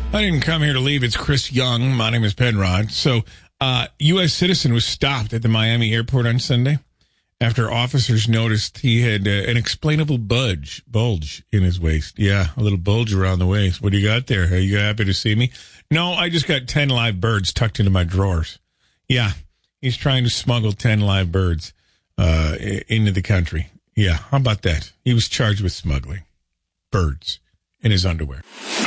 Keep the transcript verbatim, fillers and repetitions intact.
I didn't come here to leave. It's Chris Young. My name is Penrod. So, uh, U S citizen was stopped at the Miami airport on Sunday after officers noticed he had uh, an explainable budge, bulge in his waist. Yeah, a little bulge around the waist. What do you got there? Are you happy to see me? No, I just got ten live birds tucked into my drawers. Yeah, he's trying to smuggle ten live birds uh, into the country. Yeah, how about that? He was charged with smuggling birds in his underwear.